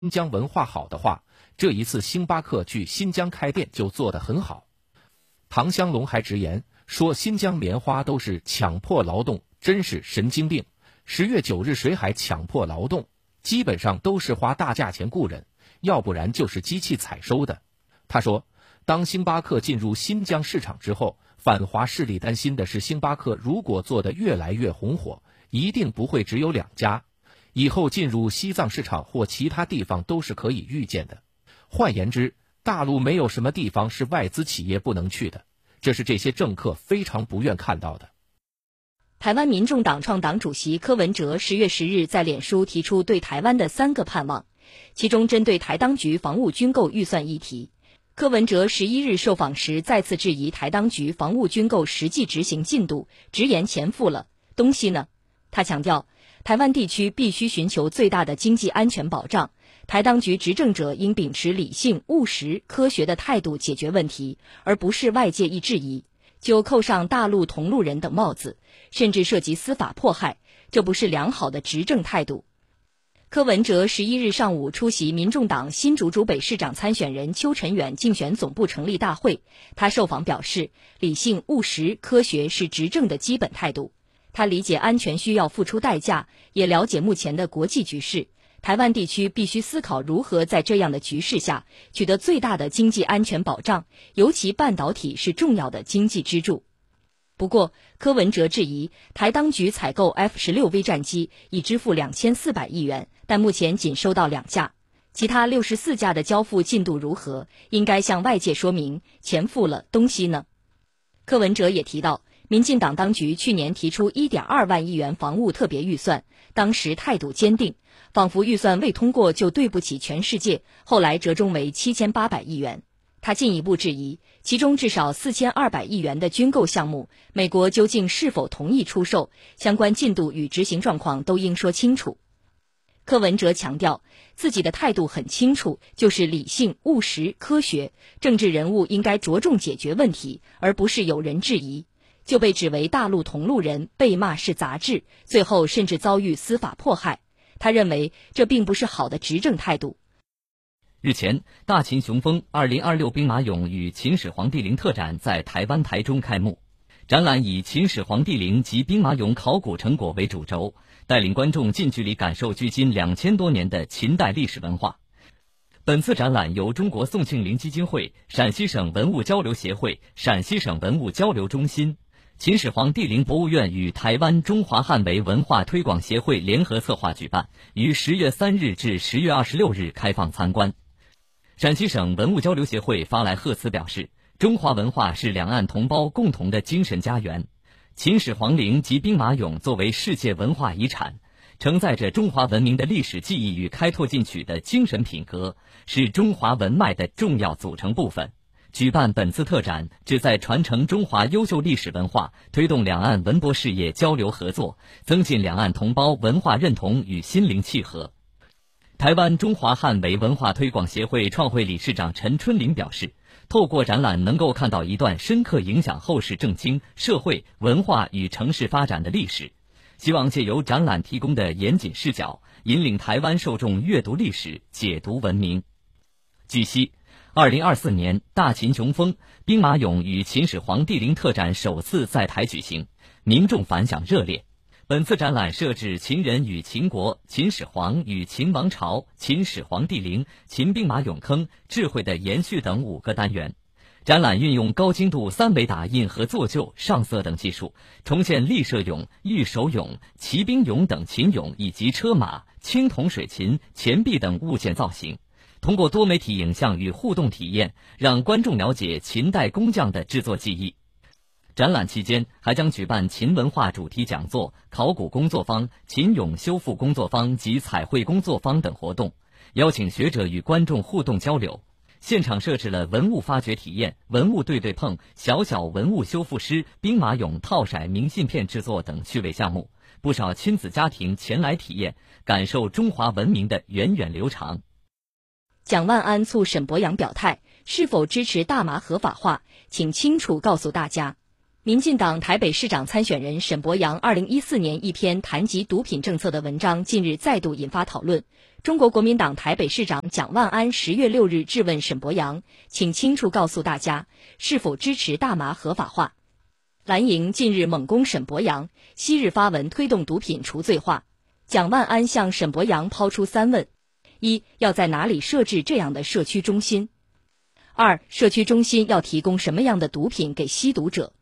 新疆文化好的话，这一次星巴克去新疆开店就做得很好。唐湘龙还直言说，新疆棉花都是强迫劳动，真是神经病。10月9日谁还强迫劳动？基本上都是花大价钱雇人，要不然就是机器采收的。他说，当星巴克进入新疆市场之后，反华势力担心的是，星巴克如果做得越来越红火，一定不会只有2家，以后进入西藏市场或其他地方都是可以预见的。换言之，大陆没有什么地方是外资企业不能去的，这是这些政客非常不愿看到的。 台湾民众党创党主席柯文哲10月10日在脸书提出对台湾的3个盼望，其中针对台当局防务军购预算议题，柯文哲11日受访时再次质疑台当局防务军购实际执行进度，直言钱付了，东西呢？他强调，台湾地区必须寻求最大的经济安全保障，台当局执政者应秉持理性、务实、科学的态度解决问题，而不是外界一质疑就扣上大陆同路人等帽子，甚至涉及司法迫害，这不是良好的执政态度。柯文哲11日上午出席民众党新竹竹北市长参选人邱成远竞选总部成立大会，他受访表示，理性、务实、科学是执政的基本态度。他理解安全需要付出代价，也了解目前的国际局势，台湾地区必须思考如何在这样的局势下取得最大的经济安全保障，尤其半导体是重要的经济支柱。不过，柯文哲质疑台当局采购 F-16V 战机已支付2400亿元，但目前仅收到2架，其他64架的交付进度如何？应该向外界说明，钱付了，东西呢？柯文哲也提到，民进党当局去年提出1.2万亿元防务特别预算，当时态度坚定，仿佛预算未通过就对不起全世界，后来折中为7800亿元。他进一步质疑，其中至少4200亿元的军购项目，美国究竟是否同意出售，相关进度与执行状况都应说清楚。柯文哲强调，自己的态度很清楚，就是理性、务实、科学，政治人物应该着重解决问题，而不是有人质疑就被指为大陆同路人，被骂是杂志，最后甚至遭遇司法迫害。他认为这并不是好的执政态度。 日前，大秦雄风2026兵马俑与秦始皇帝陵特展在台湾台中开幕。展览以秦始皇帝陵及兵马俑考古成果为主轴，带领观众近距离感受距今2000多年的秦代历史文化。本次展览由中国宋庆龄基金会、陕西省文物交流协会、陕西省文物交流中心、秦始皇帝陵博物院与台湾中华汉维文化推广协会联合策划举办，于10月3日至10月26日开放参观。陕西省文物交流协会发来贺词表示，中华文化是两岸同胞共同的精神家园。秦始皇陵及兵马俑作为世界文化遗产，承载着中华文明的历史记忆与开拓进取的精神品格，是中华文脉的重要组成部分。举办本次特展，旨在传承中华优秀历史文化，推动两岸文博事业交流合作，增进两岸同胞文化认同与心灵契合。台湾中华汉维文化推广协会创会理事长陈春林表示，透过展览能够看到一段深刻影响后世政经、社会、文化与城市发展的历史，希望借由展览提供的严谨视角，引领台湾受众阅读历史、解读文明。据悉，2024年大秦雄风兵马俑与秦始皇帝陵特展首次在台举行，民众反响热烈。本次展览设置秦人与秦国、秦始皇与秦王朝、秦始皇帝陵、秦兵马俑坑、智慧的延续等5个单元。展览运用高精度3维打印和做旧、上色等技术，重现立射俑、御手俑、骑兵俑等秦俑以及车马、青铜水琴、钱币等物件造型。通过多媒体影像与互动体验，让观众了解秦代工匠的制作技艺。展览期间还将举办秦文化主题讲座、考古工作坊、秦俑修复工作坊及彩绘工作坊等活动，邀请学者与观众互动交流。现场设置了文物发掘体验、文物对碰、小小文物修复师、兵马俑套骰明信片制作等趣味项目，不少亲子家庭前来体验，感受中华文明的源远流长。 蒋万安促沈伯洋表态，是否支持大麻合法化，请清楚告诉大家。 民进党台北市长参选人沈伯洋2014年一篇谈及毒品政策的文章近日再度引发讨论。中国国民党台北市长蒋万安10月6日质问沈伯洋，请清楚告诉大家是否支持大麻合法化。蓝营近日猛攻沈伯洋，昔日发文推动毒品除罪化。蒋万安向沈伯洋抛出3问：一，要在哪里设置这样的社区中心？2，社区中心要提供什么样的毒品给吸毒者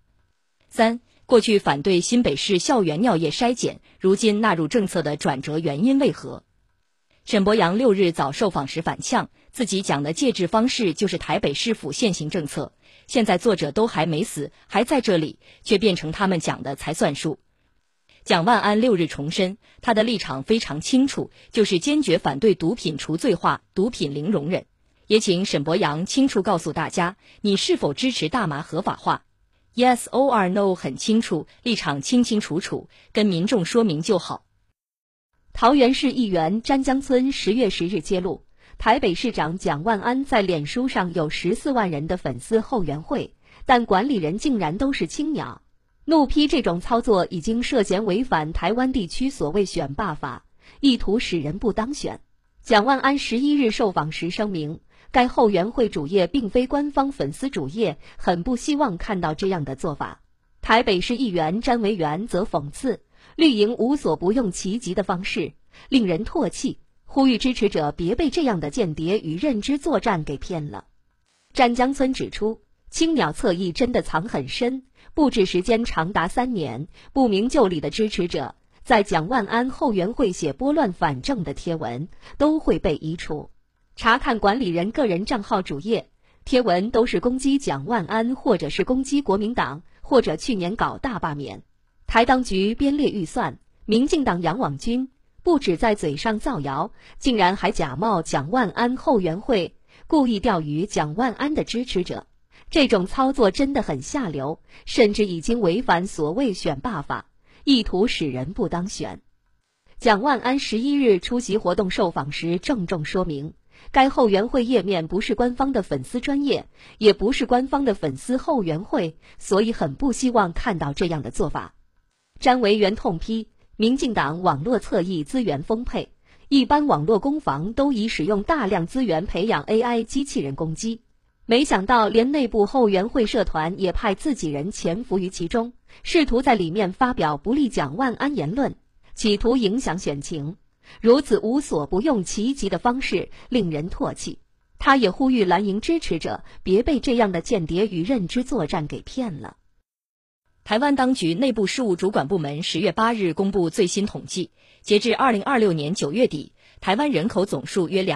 ？3，过去反对新北市校园尿液筛检，如今纳入政策的转折原因为何？沈伯洋6日早受访时反呛，自己讲的戒治方式就是台北市府现行政策，现在作者都还没死，还在这里，却变成他们讲的才算数。蒋万安6日重申，他的立场非常清楚，就是坚决反对毒品除罪化，毒品零容忍。也请沈伯洋清楚告诉大家，你是否支持大麻合法化？ Yes or No 很清楚，立场清清楚楚，跟民众说明就好。 桃园市议员詹江村10月10日揭露，台北市长蒋万安在脸书上有14万人的粉丝后援会，但管理人竟然都是青鸟，怒批这种操作已经涉嫌违反台湾地区所谓选罢法，意图使人不当选。蒋万安11日受访时声明，该后援会主页并非官方粉丝主页，很不希望看到这样的做法。台北市议员詹维元则讽刺，绿营无所不用其极的方式，令人唾弃，呼吁支持者别被这样的间谍与认知作战给骗了。詹江村指出，青鸟侧翼真的藏很深，布置时间长达3年，不明就里的支持者在蒋万安后援会写拨乱反正的贴文都会被移除。查看管理人个人账号主页，贴文都是攻击蒋万安，或者是攻击国民党，或者去年搞大罢免。台当局编列预算，民进党养网军不止在嘴上造谣，竟然还假冒蒋万安后援会，故意钓鱼蒋万安的支持者。这种操作真的很下流，甚至已经违反所谓选罢法，意图使人不当选。蒋万安11日出席活动受访时郑重说明，该后援会页面不是官方的粉丝专页，也不是官方的粉丝后援会，所以很不希望看到这样的做法。詹维元痛批，民进党网络侧翼资源丰沛，一般网络攻防都已使用大量资源培养 AI 机器人攻击，没想到连内部后援会社团也派自己人潜伏于其中，试图在里面发表不利蒋万安言论，企图影响选情。如此无所不用其极的方式令人唾弃。他也呼吁蓝营支持者别被这样的间谍与认知作战给骗了。 台湾当局内部事务主管部门10月8日公布最新统计，截至2026年9月底，台湾人口总数约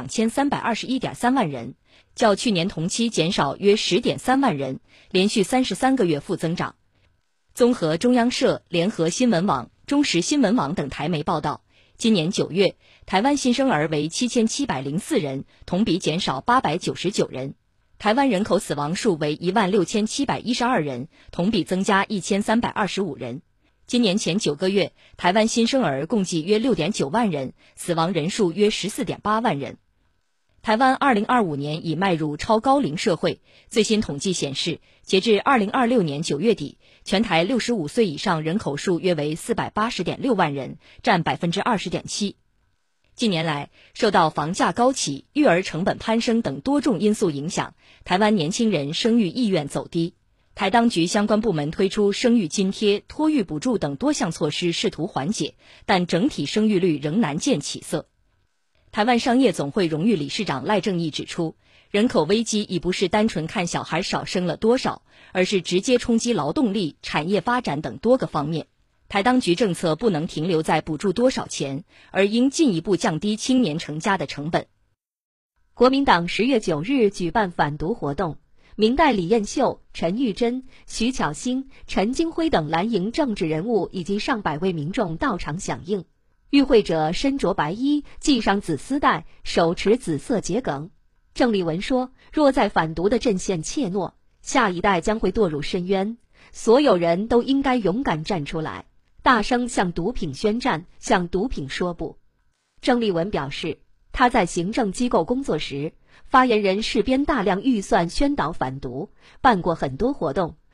2321.3万人，较去年同期减少约10.3万人，连续33个月负增长。综合中央社、联合新闻网、中时新闻网等台媒报道，今年9月，台湾新生儿为7704人，同比减少899人。台湾人口死亡数为16712人，同比增加1325人。今年前9个月，台湾新生儿共计约6.9万人，死亡人数约14.8万人。台湾2025年已迈入超高龄社会，最新统计显示，截至2026年9月底，全台65岁以上人口数约为480.6万人，占 20.7%。近年来，受到房价高企、育儿成本攀升等多种因素影响，台湾年轻人生育意愿走低。台当局相关部门推出生育津贴、托育补助等多项措施，试图缓解，但整体生育率仍难见起色。台湾商业总会荣誉理事长赖正义指出，人口危机已不是单纯看小孩少生了多少，而是直接冲击劳动力、产业发展等多个方面。台当局政策不能停留在补助多少钱，而应进一步降低青年成家的成本。 国民党10月9日举办反毒活动，明代李彦秀、陈玉珍、徐巧芯、陈金辉等蓝营政治人物以及上百位民众到场响应。与会者身着白衣，系上紫丝带，手持紫色桔梗。郑丽文说，若在反毒的阵线怯懦，下一代将会堕入深渊，所有人都应该勇敢站出来，大声向毒品宣战，向毒品说不。郑丽文表示，他在行政机构工作时，发言人试编大量预算宣导反毒，办过很多活动，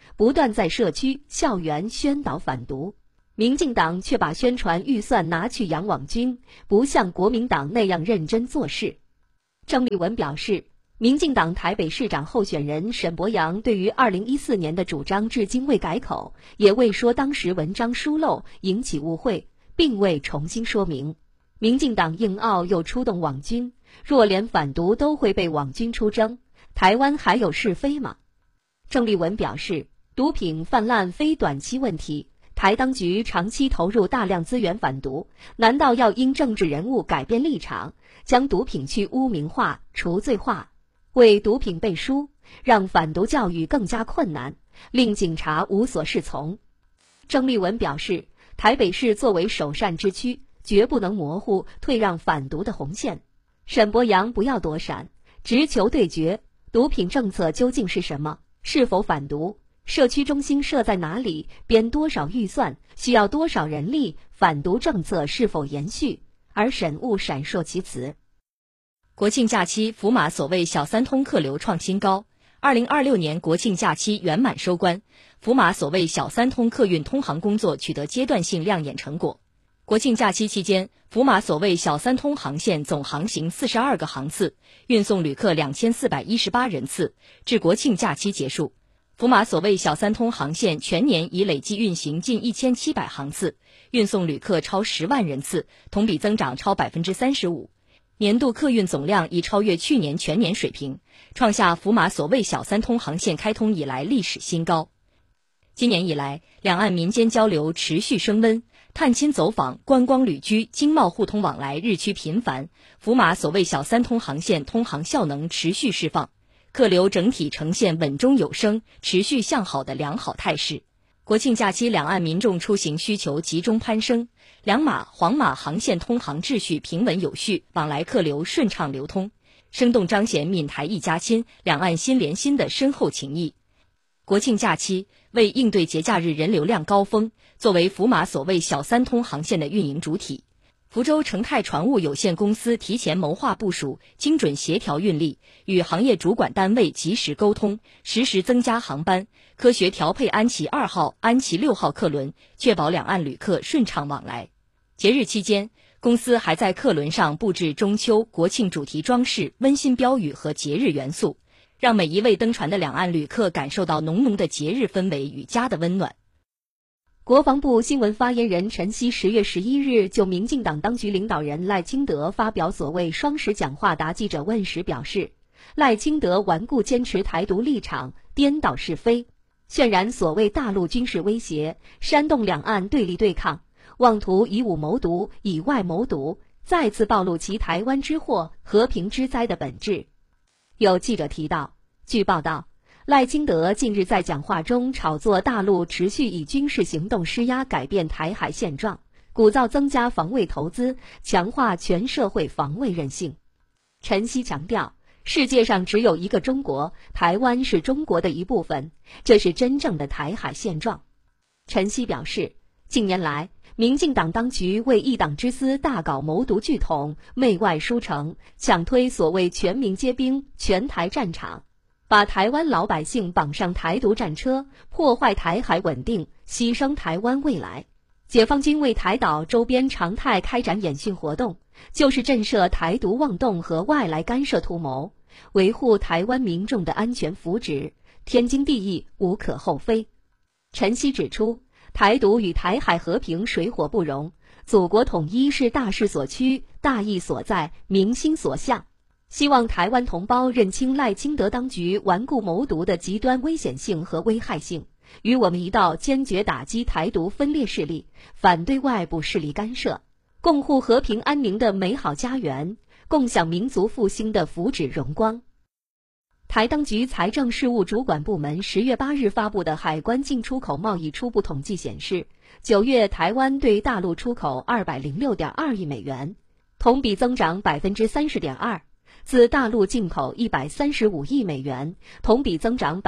不断在社区、校园宣导反毒。民进党却把宣传预算拿去养网军，不像国民党那样认真做事。郑丽文表示，民进党台北市长候选人沈伯洋对于2014年的主张至今未改口，也未说当时文章疏漏引起误会，并未重新说明。民进党硬拗又出动网军，若连反毒都会被网军出征，台湾还有是非吗？郑丽文表示，毒品泛滥非短期问题，台当局长期投入大量资源反毒，难道要因政治人物改变立场，将毒品去污名化、除罪化，为毒品背书，让反毒教育更加困难，令警察无所适从？郑丽文表示，台北市作为首善之区，绝不能模糊退让反毒的红线。沈伯洋不要躲闪，直球对决，毒品政策究竟是什么？是否反毒？社区中心设在哪里？编多少预算？需要多少人力？反毒政策是否延续？而沈勿闪烁其词。 国庆假期，福马所谓小三通客流创新高。2026年国庆假期圆满收官，福马所谓小三通客运通航工作取得阶段性亮眼成果。国庆假期期间，福马所谓小三通航线总航行42个航次，运送旅客2418人次。至国庆假期结束，福马所谓小三通航线全年已累计运行近1700航次，运送旅客超10万人次，同比增长超 35%。年度客运总量已超越去年全年水平，创下福马所谓小三通航线开通以来历史新高。今年以来，两岸民间交流持续升温，探亲走访、观光旅居、经贸互通往来日趋频繁，福马所谓小三通航线通航效能持续释放，客流整体呈现稳中有升、持续向好的良好态势。国庆假期两岸民众出行需求集中攀升，两马、黄马航线通航秩序平稳有序，往来客流顺畅流通，生动彰显闽台一家亲、两岸心连心的深厚情谊。国庆假期为应对节假日人流量高峰，作为福马所谓小三通航线的运营主体，福州成泰船务有限公司提前谋划部署，精准协调运力，与行业主管单位及时沟通，实时增加航班，科学调配安琪2号、安琪6号客轮，确保两岸旅客顺畅往来。节日期间，公司还在客轮上布置中秋、国庆主题装饰、温馨标语和节日元素，让每一位登船的两岸旅客感受到浓浓的节日氛围与家的温暖。 国防部新闻发言人陈希10月11日就民进党当局领导人赖清德发表所谓双十讲话答记者问时表示，赖清德顽固坚持台独立场，颠倒是非，渲染所谓大陆军事威胁，煽动两岸对立对抗，妄图以武谋独、以外谋独，再次暴露其台湾之祸、和平之灾的本质。有记者提到，据报道，赖清德近日在讲话中炒作大陆持续以军事行动施压改变台海现状，鼓噪增加防卫投资，强化全社会防卫韧性。陈希强调，世界上只有一个中国，台湾是中国的一部分，这是真正的台海现状。陈希表示，近年来，民进党当局为一党之私大搞谋独聚统、媚外输城，强推所谓全民皆兵、全台战场，把台湾老百姓绑上台独战车，破坏台海稳定，牺牲台湾未来。解放军为台岛周边常态开展演训活动，就是震慑台独妄动和外来干涉图谋，维护台湾民众的安全福祉，天经地义，无可厚非。陈希指出，台独与台海和平水火不容，祖国统一是大势所趋、大义所在、民心所向。希望台湾同胞认清赖清德当局顽固谋独的极端危险性和危害性，与我们一道坚决打击台独分裂势力，反对外部势力干涉，共护和平安宁的美好家园，共享民族复兴的福祉荣光。台当局财政事务主管部门10月8日发布的海关进出口贸易初步统计显示，9月台湾对大陆出口206.2亿美元，同比增长 30.2%， 自大陆进口135亿美元，同比增长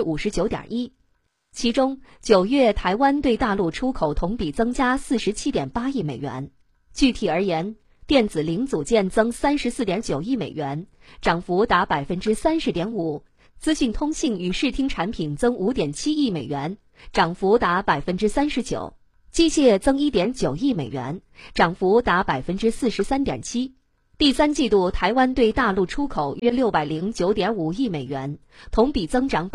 59.1%。其中9月台湾对大陆出口同比增加 47.8 亿美元。具体而言，电子零组件增 34.9 亿美元，涨幅达 30.5%， 资讯通信与视听产品增 5.7 亿美元，涨幅达 39%， 机械增 1.9 亿美元，涨幅达 43.7%。第三季度台湾对大陆出口约 609.5 亿美元，同比增长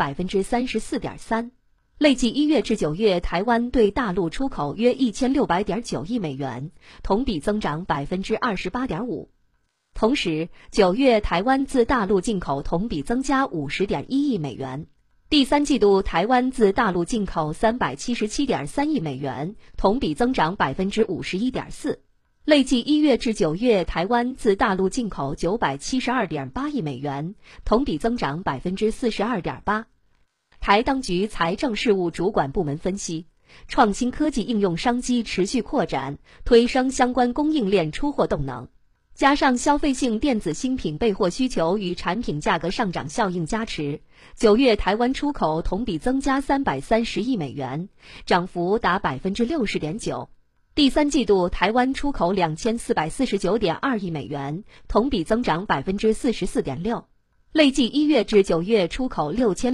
34.3%。累计1月至9月，台湾对大陆出口约 1600.9 亿美元，同比增长 28.5%。同时，9月台湾自大陆进口同比增加 50.1 亿美元。第三季度台湾自大陆进口 377.3 亿美元，同比增长 51.4%。累计1月至9月，台湾自大陆进口 972.8 亿美元，同比增长 42.8%。台当局财政事务主管部门分析，创新科技应用商机持续扩展，推升相关供应链出货动能。加上消费性电子新品备货需求与产品价格上涨效应加持，9月台湾出口同比增加330亿美元，涨幅达 60.9%。第三季度台湾出口 2449.2 亿美元，同比增长 44.6%。累计1月至9月出口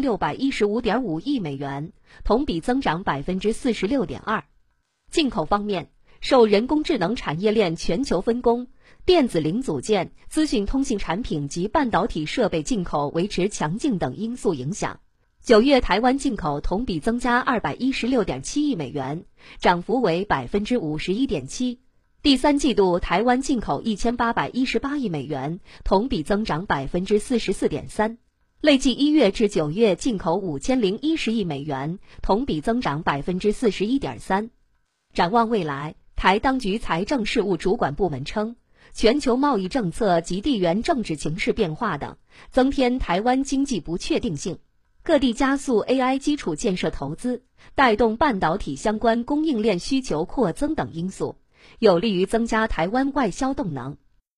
6615.5 亿美元，同比增长 46.2%。进口方面，受人工智能产业链全球分工、电子零组件、资讯通信产品及半导体设备进口维持强劲等因素影响，9月台湾进口同比增加 216.7 亿美元，涨幅为 51.7%。第三季度台湾进口1818亿美元，同比增长 44.3%。累计1月至9月进口5010亿美元，同比增长 41.3%。展望未来，台当局财政事务主管部门称，全球贸易政策及地缘政治情势变化等，增添台湾经济不确定性。各地加速 AI 基础建设投资，带动半导体相关供应链需求扩增等因素，有利于增加台湾外销动能。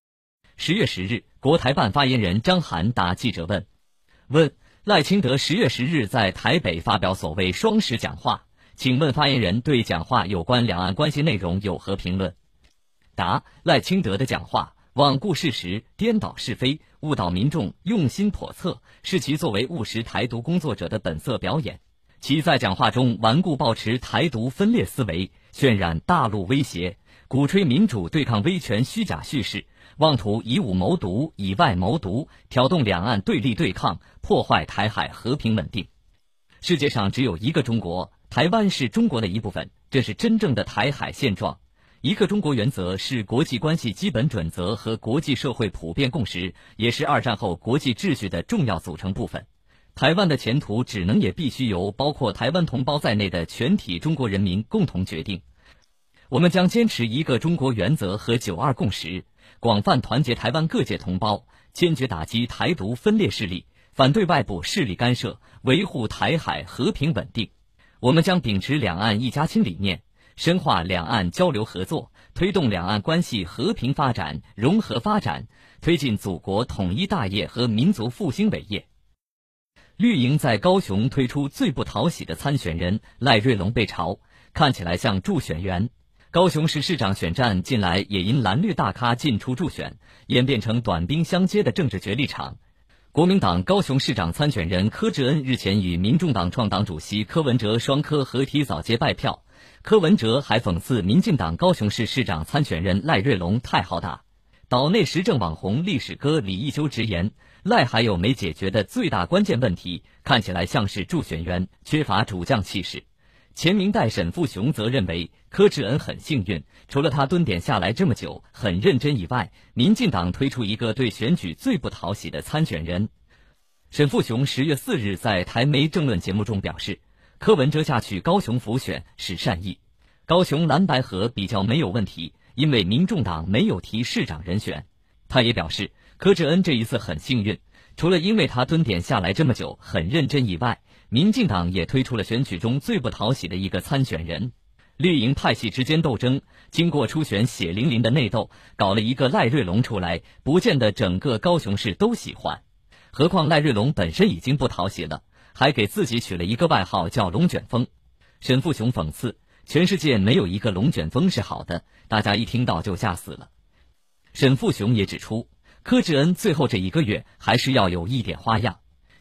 10月10日，国台办发言人张涵答记者问赖清德10月10日在台北发表所谓双十讲话，请问发言人对讲话有关两岸关系内容有何评论？答：赖清德的讲话罔顾事实，颠倒是非，误导民众，用心叵测，是其作为务实台独工作者的本色表演。其在讲话中顽固抱持台独分裂思维，渲染大陆威胁，鼓吹民主对抗威权虚假叙事，妄图以武谋独，以外谋独，挑动两岸对立对抗，破坏台海和平稳定。世界上只有一个中国，台湾是中国的一部分，这是真正的台海现状。一个中国原则是国际关系基本准则和国际社会普遍共识，也是二战后国际秩序的重要组成部分。台湾的前途只能也必须由包括台湾同胞在内的全体中国人民共同决定。我们将坚持一个中国原则和9·2共识，广泛团结台湾各界同胞，坚决打击台独分裂势力，反对外部势力干涉，维护台海和平稳定。我们将秉持两岸一家亲理念，深化两岸交流合作，推动两岸关系和平发展、融合发展，推进祖国统一大业和民族复兴伟业。绿营在高雄推出最不讨喜的参选人赖瑞隆被嘲，看起来像助选员。高雄市市长选战近来也因蓝绿大咖进出助选，演变成短兵相接的政治角力场。国民党高雄市长参选人柯志恩日前与民众党创党主席柯文哲双柯合体扫街拜票，柯文哲还讽刺民进党高雄市市长参选人赖瑞隆太好打。岛内时政网红历史哥李一修直言，赖还有没解决的最大关键问题，看起来像是助选员，缺乏主将气势。前明代沈富雄则认为柯志恩很幸运，除了他蹲点下来这么久很认真以外，民进党推出一个对选举最不讨喜的参选人。沈富雄10月4日在台媒政论节目中表示，柯文哲下去高雄辅选是善意，高雄蓝白合比较没有问题，因为民众党没有提市长人选。他也表示柯志恩这一次很幸运，除了因为他蹲点下来这么久很认真以外，民进党也推出了选举中最不讨喜的一个参选人。绿营派系之间斗争，经过初选血淋淋的内斗，搞了一个赖瑞隆出来，不见得整个高雄市都喜欢。何况赖瑞隆本身已经不讨喜了，还给自己取了一个外号叫龙卷风。沈富雄讽刺，全世界没有一个龙卷风是好的，大家一听到就吓死了。沈富雄也指出，柯志恩最后这1个月还是要有一点花样。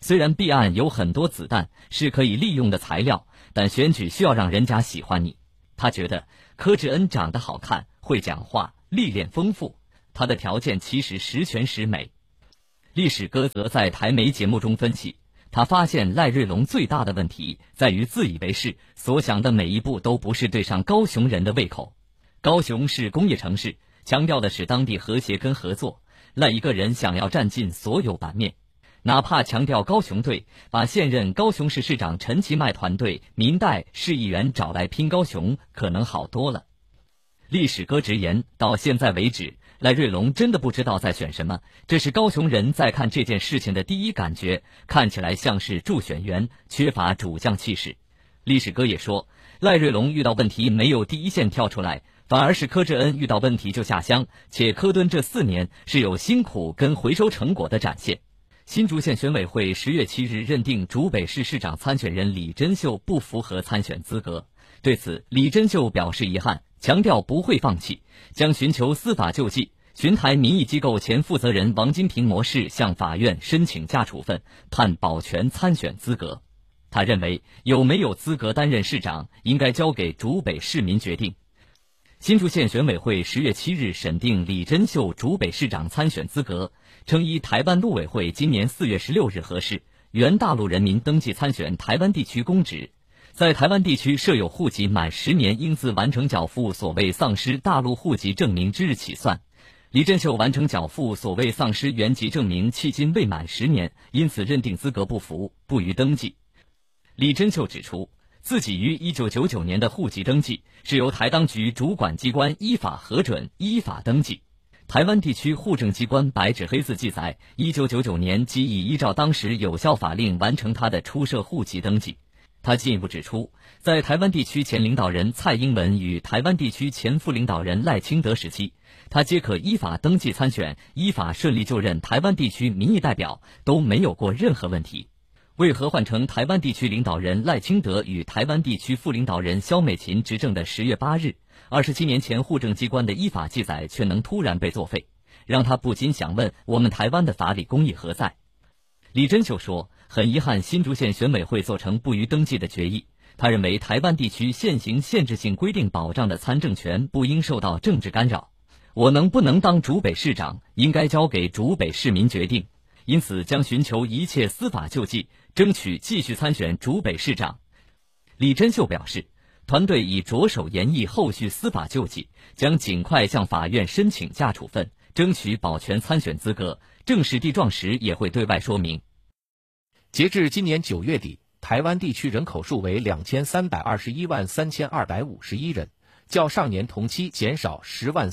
虽然弊案有很多子弹是可以利用的材料，但选举需要让人家喜欢你。他觉得柯志恩长得好看，会讲话，历练丰富，他的条件其实十全十美。历史哥则在台媒节目中分析，他发现赖瑞龙最大的问题在于自以为是，所想的每一步都不是对上高雄人的胃口。高雄是工业城市，强调的是当地和谐跟合作，赖一个人想要占尽所有版面。哪怕强调高雄队，把现任高雄市市长陈其迈团队民代市议员找来拼高雄，可能好多了。历史哥直言，到现在为止，赖瑞龙真的不知道在选什么，这是高雄人在看这件事情的第一感觉，看起来像是助选员，缺乏主将气势。历史哥也说，赖瑞龙遇到问题没有第一线跳出来，反而是柯志恩遇到问题就下乡，且柯敦这4年是有辛苦跟回收成果的展现。新竹县选委会10月7日认定竹北市市长参选人李珍秀不符合参选资格，对此李珍秀表示遗憾，强调不会放弃，将寻求司法救济。巡台民意机构前负责人王金平模式向法院申请假处分，判保全参选资格。他认为有没有资格担任市长，应该交给竹北市民决定。新竹县选委会10月7日审定李珍秀竹北市长参选资格，称依台湾陆委会今年4月16日核示，原大陆人民登记参选台湾地区公职，在台湾地区设有户籍满10年应自完成缴付所谓丧失大陆户籍证明之日起算。李珍秀完成缴付所谓丧失原籍证明迄今未满10年，因此认定资格不符，不予登记。李珍秀指出，自己于1999年的户籍登记是由台当局主管机关依法核准、依法登记。台湾地区户政机关白纸黑字记载，1999年即已依照当时有效法令完成他的出设户籍登记。他进一步指出，在台湾地区前领导人蔡英文与台湾地区前副领导人赖清德时期，他皆可依法登记参选，依法顺利就任台湾地区民意代表，都没有过任何问题。为何换成台湾地区领导人赖清德与台湾地区副领导人萧美琴执政的10月8日，27年前户政机关的依法记载却能突然被作废，让他不禁想问，我们台湾的法理公义何在？李珍秀说，很遗憾新竹县选委会做成不予登记的决议。他认为台湾地区现行限制性规定保障的参政权不应受到政治干扰，我能不能当竹北市长，应该交给竹北市民决定，因此将寻求一切司法救济，争取继续参选竹北市长。李珍秀表示，团队已着手研议后续司法救济，将尽快向法院申请假处分，争取保全参选资格，正式地状时也会对外说明。 截至今年9月底，台湾地区人口数为2321万3251人，较上年同期减少10万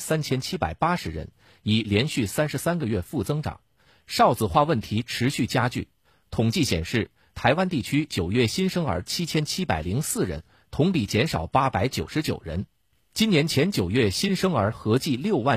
3780人，已连续33个月负增长。少子化问题持续加剧。统计显示，台湾地区9月新生儿7704人，同比减少899人。今年前9月新生儿合计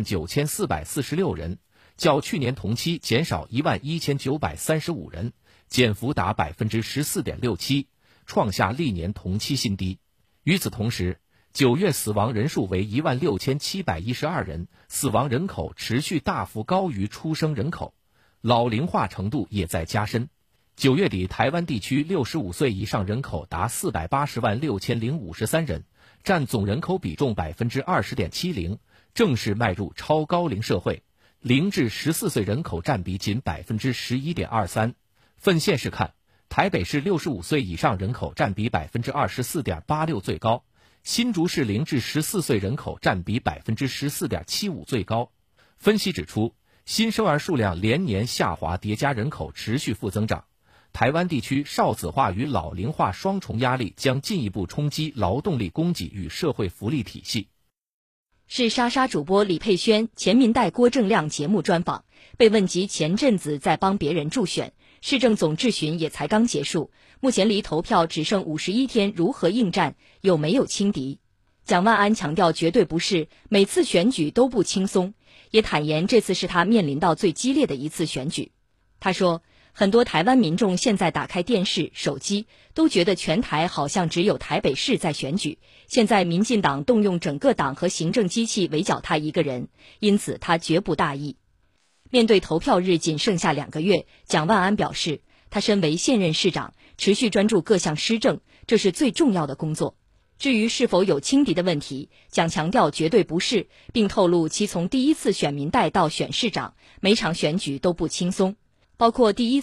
69446人，较去年同期减少11935人，减幅达 14.67%， 创下历年同期新低。与此同时，9月死亡人数为16712人，死亡人口持续大幅高于出生人口，老龄化程度也在加深。9月底，台湾地区65岁以上人口达480万6053人，占总人口比重 20.70%， 正式迈入超高龄社会。0至14岁人口占比仅 11.23%。分县市看，台北市65岁以上人口占比 24.86% 最高，新竹市0至14岁人口占比 14.75% 最高。分析指出，新生儿数量连年下滑叠加人口持续负增长，台湾地区少子化与老龄化双重压力将进一步冲击劳动力供给与社会福利体系。 是莎莎主播李佩轩前民代郭正亮节目专访，被问及前阵子在帮别人助选，市政总质询也才刚结束，目前离投票只剩51天，如何应战，有没有轻敌？蒋万安强调绝对不是，每次选举都不轻松，也坦言这次是他面临到最激烈的一次选举。他说，很多台湾民众现在打开电视、手机，都觉得全台好像只有台北市在选举，现在民进党动用整个党和行政机器围剿他一个人，因此他绝不大意。面对投票日仅剩下2个月，蒋万安表示， 他身为现任市长，持续专注各项施政，这是最重要的工作。至于是否有轻敌的问题，蒋强调绝对不是，并透露其从第一次选民代到选市长，每场选举都不轻松，包括第一